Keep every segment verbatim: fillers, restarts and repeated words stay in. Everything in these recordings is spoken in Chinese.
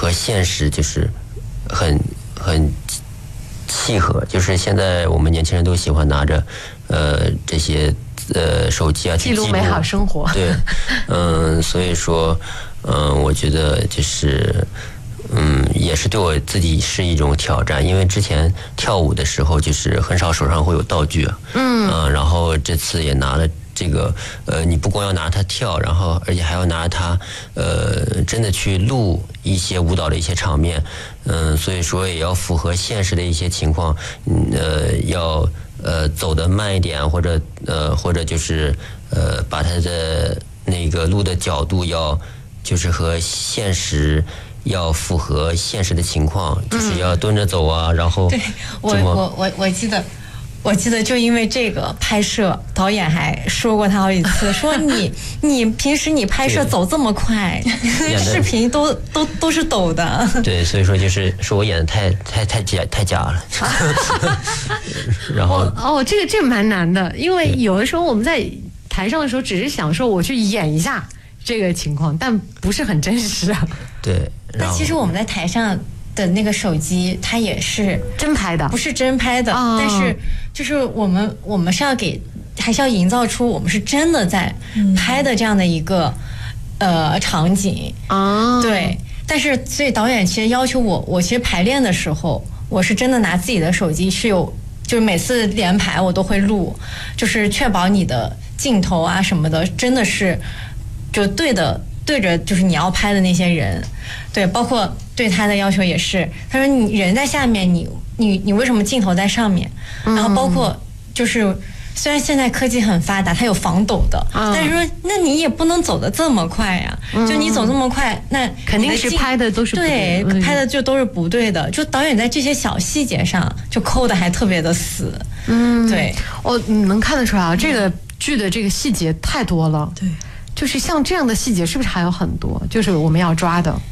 和现实就是很很契合。就是现在我们年轻人都喜欢拿着呃这些呃手机啊去记录美好生活。 对，嗯，所以说，嗯，我觉得就是。嗯，也是对我自己是一种挑战，因为之前跳舞的时候就是很少手上会有道具，嗯，呃、然后这次也拿了这个，呃，你不光要拿它跳，然后而且还要拿它，呃，真的去录一些舞蹈的一些场面，嗯、呃，所以说也要符合现实的一些情况，嗯、呃，要呃走得慢一点，或者呃或者就是呃把它的那个录的角度要就是和现实。要符合现实的情况，就是要蹲着走啊，嗯、然后对我我我我记得，我记得就因为这个拍摄，导演还说过他好几次，说你你平时你拍摄走这么快，视频都都都是抖的。 对，所以说就是说我演的太太太假太假了。然后哦，这个这个蛮难的，因为有的时候我们在台上的时候，只是想说我去演一下这个情况，但不是很真实啊。 对。 那其实我们在台上的那个手机，它也是真拍的， 不是真拍的，哦、但是就是我们我们是要给，还是要营造出我们是真的在拍的这样的一个、嗯、呃场景啊。哦、对，但是所以导演其实要求我，我其实排练的时候，我是真的拿自己的手机是有，就是每次连排我都会录，就是确保你的镜头啊什么的真的是就对的。对着就是你要拍的那些人，对，包括对他的要求也是，他说你人在下面，你你你为什么镜头在上面？然后包括就是虽然现在科技很发达，它有防抖的，嗯、但是说那你也不能走得这么快呀，嗯、就你走这么快，那肯定是拍的都是不对，对，拍的就都是不对的。就导演在这些小细节上就抠的还特别的死，嗯，对， 哦，你能看得出来啊，这个剧的这个细节太多了， 对。 就是像这样的细节，是不是还有很多？就是我们要抓的。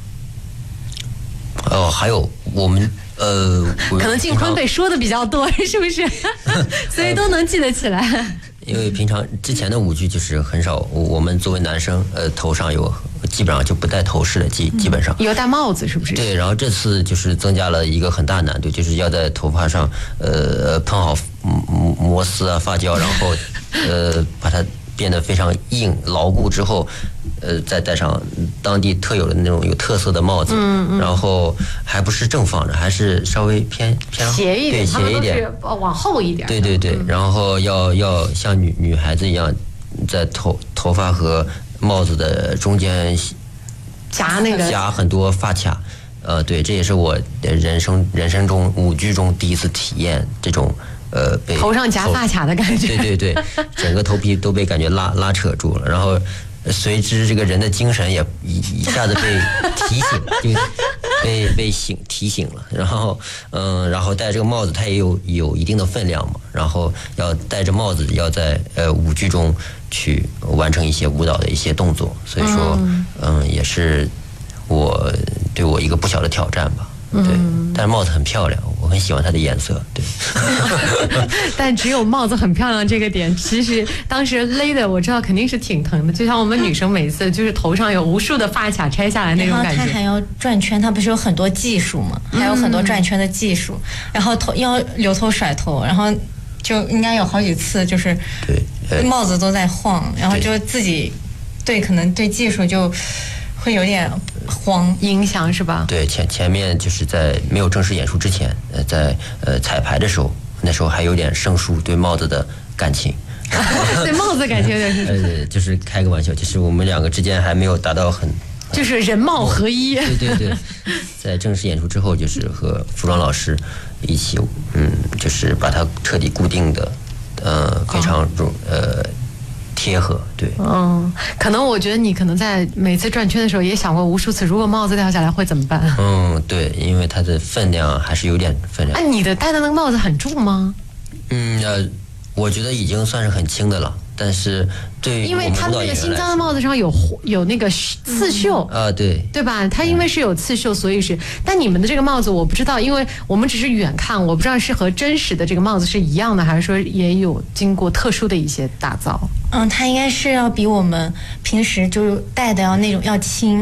哦，还有我们呃， 可能靖坤被说的比较多，是不是？所以都能记得起来。 因为平常之前的舞剧就是很少，我们作为男生，呃，头上有基本上就不戴头饰的，基基本上有戴帽子，是不是？ 对，然后这次就是增加了一个很大难度，就是要在头发上呃喷好摩丝啊发胶，然后呃把它。变得非常硬牢固之后，呃，再戴上当地特有的那种有特色的帽子，嗯嗯、然后还不是正放着，还是稍微偏偏斜一点， 对，斜一点， 往后一点。 对对对，嗯、然后要要像女女孩子一样，在头头发和帽子的中间夹那个夹很多发卡，呃，对，这也是我人生人生中舞剧中第一次体验这种。呃，被头上夹发卡的感觉， 对对对，整个头皮都被感觉拉拉扯住了，然后随之这个人的精神也一一下子被提醒，就被被醒提醒了，然后嗯，然后戴这个帽子它也有有一定的分量嘛，然后要戴着帽子要在呃舞剧中去完成一些舞蹈的一些动作，所以说嗯、呃、也是我对我一个不小的挑战吧。对，但是帽子很漂亮，我很喜欢它的颜色。对， 但只有帽子很漂亮这个点，其实当时勒的我知道肯定是挺疼的，就像我们女生每次就是头上有无数的发卡拆下来那种感觉。 然后它还要转圈，它不是有很多技术吗？还有很多转圈的技术，嗯、然后头要留头甩头，然后就应该有好几次就是对帽子都在晃，然后就自己对可能对技术就。会有点慌， 影响是吧？ 对，前前面就是在没有正式演出之前，呃，在呃彩排的时候，那时候还有点生疏对帽子的感情， 对帽子感情有点生疏。 呃，就是开个玩笑，就是我们两个之间还没有达到很， 就是人貌合一。 对对对，在正式演出之后，就是和服装老师一起，嗯，就是把它彻底固定的，呃，非常容呃。贴合，对， 嗯，可能我觉得你可能在每次转圈的时候也想过无数次，如果帽子掉下来会怎么办？ 嗯，对，因为它的分量还是有点分量。 哎、啊，你的戴的那个帽子很重吗？ 嗯，呃，我觉得已经算是很轻的了，但是对， 因为它那个新疆的帽子上有有那个刺绣啊、嗯，对， 对吧？它因为是有刺绣，所以是。但你们的这个帽子我不知道，因为我们只是远看，我不知道是和真实的这个帽子是一样的，还是说也有经过特殊的一些打造。 嗯，它应该是要比我们平时就是戴的要那种要轻，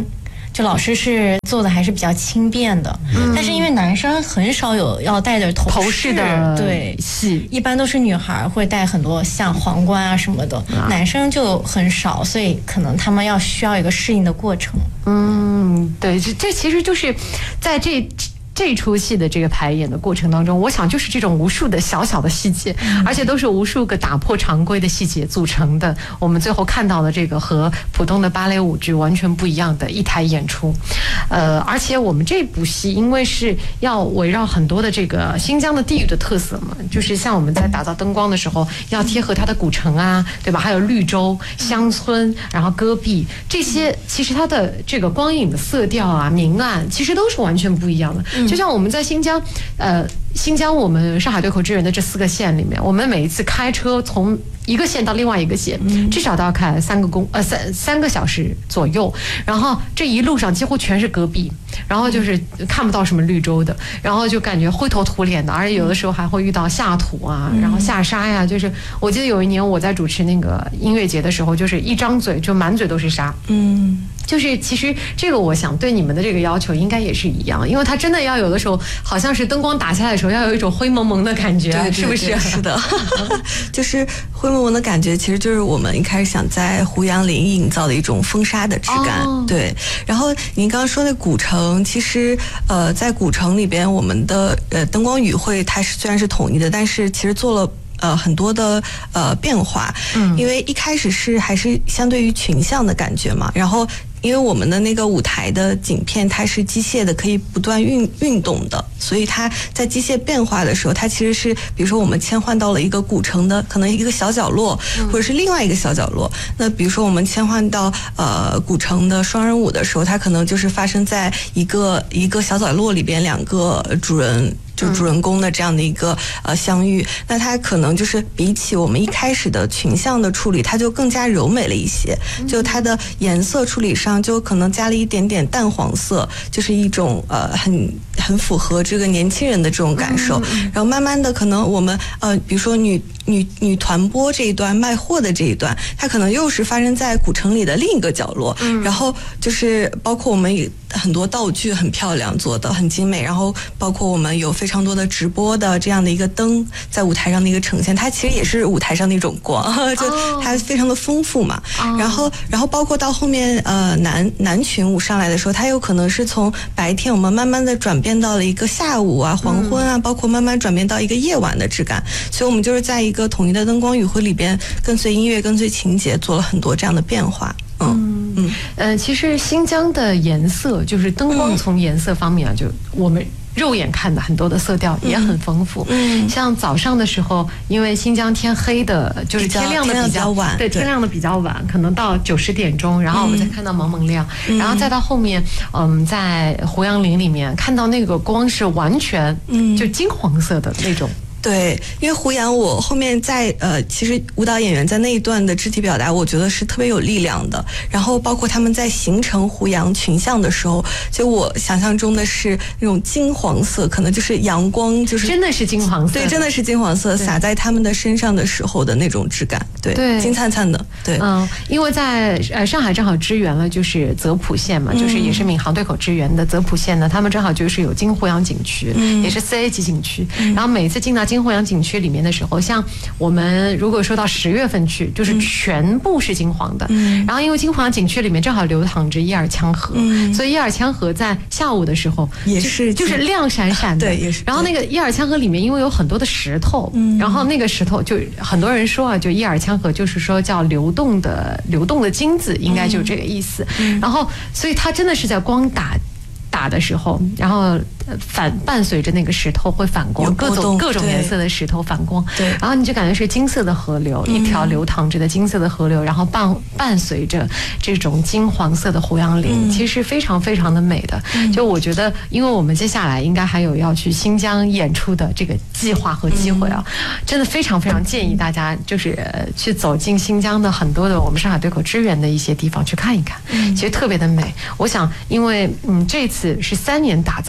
就老师是做的还是比较轻便的，嗯、但是因为男生很少有要戴着头头饰的对戏， 一般都是女孩会戴很多像皇冠啊什么的，啊、男生就很少，所以可能他们要需要一个适应的过程。 嗯，对，这这其实就是在这。这出戏的这个排演的过程当中，我想就是这种无数的小小的细节，嗯、而且都是无数个打破常规的细节组成的。我们最后看到的这个和普通的芭蕾舞剧完全不一样的一台演出，呃，而且我们这部戏因为是要围绕很多的这个新疆的地域的特色嘛，就是像我们在打造灯光的时候，要贴合它的古城啊，对吧？还有绿洲、乡村，然后戈壁这些，其实它的这个光影的色调啊、明暗，其实都是完全不一样的。就像我们在新疆，呃，新疆我们上海对口支援的这四个县里面，我们每一次开车从一个县到另外一个县，至少都要开三个公呃三三个小时左右，然后这一路上几乎全是戈壁，然后就是看不到什么绿洲的，然后就感觉灰头土脸的，而且有的时候还会遇到下土啊，然后下沙呀，就是我记得有一年我在主持那个音乐节的时候，就是一张嘴就满嘴都是沙，嗯。就是其实这个我想对你们的这个要求应该也是一样，因为它真的要有的时候好像是灯光打下来的时候要有一种灰蒙蒙的感觉， 对对对是不是？ 是的，就是灰蒙蒙的感觉，其实就是我们一开始想在胡杨林营造的一种风沙的质感。哦、对，然后您刚刚说的古城，其实呃在古城里边，我们的呃灯光语汇它是虽然是统一的，但是其实做了。呃，很多的呃变化，嗯，因为一开始是还是相对于群像的感觉嘛，然后因为我们的那个舞台的景片它是机械的，可以不断运运动的，所以它在机械变化的时候，它其实是比如说我们切换到了一个古城的可能一个小角落，或者是另外一个小角落。嗯、那比如说我们切换到呃古城的双人舞的时候，它可能就是发生在一个一个小角落里边，两个主人。就主人公的这样的一个呃相遇，那它可能就是比起我们一开始的群像的处理，它就更加柔美了一些。就它的颜色处理上，就可能加了一点点淡黄色，就是一种呃很很符合这个年轻人的这种感受。然后慢慢的，可能我们呃比如说女女女团播这一段卖货的这一段，它可能又是发生在古城里的另一个角落。然后就是包括我们也很多道具很漂亮，做的很精美，然后包括我们有非常非常多的直播的这样的一个灯在舞台上的一个呈现，它其实也是舞台上的一种光，就它非常的丰富嘛。Oh. 然后，然后包括到后面呃男男群舞上来的时候，它有可能是从白天我们慢慢的转变到了一个下午啊、黄昏啊，嗯、包括慢慢转变到一个夜晚的质感。所以我们就是在一个统一的灯光语汇里边，跟随音乐、跟随情节做了很多这样的变化。嗯嗯呃，其实新疆的颜色就是灯光，从颜色方面啊，嗯、就我们。肉眼看的很多的色调也很丰富，嗯，像早上的时候，因为新疆天黑的，就是天亮的比较晚，对，天亮的比较晚，可能到九十点钟，然后我们才看到蒙蒙亮，嗯、然后再到后面，嗯，在胡杨林里面看到那个光是完全，嗯，就金黄色的那种。 对，因为胡杨，我后面在呃，其实舞蹈演员在那一段的肢体表达，我觉得是特别有力量的。然后包括他们在形成胡杨群像的时候，就我想象中的是那种金黄色，可能就是阳光，就是真的是金黄色， 对，真的是金黄色洒在他们的身上的时候的那种质感，对，对金灿灿的，对， 嗯，因为在呃上海正好支援了，就是泽普县嘛，就是也是闵行对口支援的泽普县呢，他们正好就是有金胡杨景区，嗯、也是四 A 级景区，嗯、然后每次进到金胡杨景区里面的时候，像我们如果说到十月份去，就是全部是金黄的。嗯、然后因为金胡杨景区里面正好流淌着叶尔羌河，嗯、所以叶尔羌河在下午的时候也是就, 就是亮闪闪的。 对，也是。 然后那个叶尔羌河里面因为有很多的石头，嗯、然后那个石头就很多人说啊，就叶尔羌河就是说叫流动的流动的金子，应该就这个意思。嗯、然后所以它真的是在光打。打的时候，然后反伴随着那个石头会反光，各种各种颜色的石头反光，对，然后你就感觉是金色的河流，嗯、一条流淌着的金色的河流，然后伴伴随着这种金黄色的胡杨林，嗯、其实非常非常的美的。嗯、就我觉得，因为我们接下来应该还有要去新疆演出的这个计划和机会啊，嗯、真的非常非常建议大家就是去走进新疆的很多的我们上海对口支援的一些地方去看一看，嗯、其实特别的美。我想，因为嗯这次是三年打造的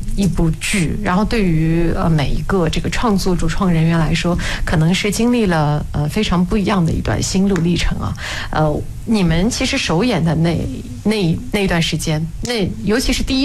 一部剧，然后对于呃每一个这个创作主创人员来说，可能是经历了呃非常不一样的一段心路历程啊。呃，你们其实首演的那那那段时间，那尤其是第一